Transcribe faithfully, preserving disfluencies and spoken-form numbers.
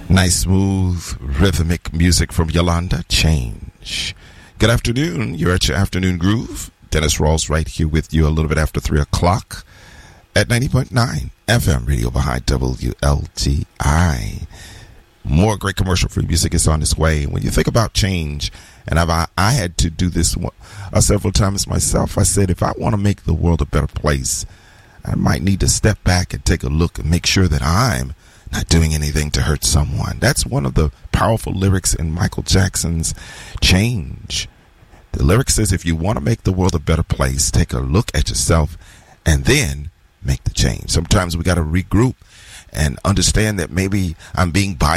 Nice, smooth, rhythmic music from Yolanda. Change. Good afternoon. You're at your afternoon groove. Dennis Rawls right here with you a little bit after three o'clock at ninety point nine F M radio behind W L T I. More great commercial-free music is on its way. When you think about change, and I've, I, I had to do this one, uh, several times myself, I said if I want to make the world a better place, I might need to step back and take a look and make sure that I'm not doing anything to hurt someone. That's one of the powerful lyrics in Michael Jackson's Change. The lyric says if you want to make the world a better place, take a look at yourself and then make the change. Sometimes we got to regroup and understand that maybe I'm being biased